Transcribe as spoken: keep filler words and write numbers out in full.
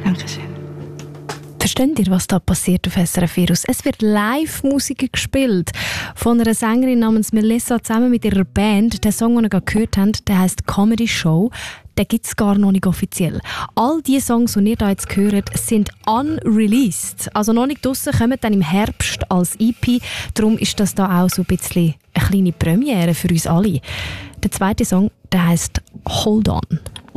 Dankeschön. Versteht ihr, was da passiert auf S R F Virus? Es wird Live-Musik gespielt von einer Sängerin namens Melissa zusammen mit ihrer Band. Der Song, den ihr gerade gehört habt, der heisst «Comedy Show». Den gibt es gar noch nicht offiziell. All die Songs, die ihr da jetzt hört, sind unreleased. Also noch nicht draussen, kommen dann im Herbst als E P. Darum ist das da auch so ein bisschen eine kleine Premiere für uns alle. Der zweite Song, der heisst «Hold On».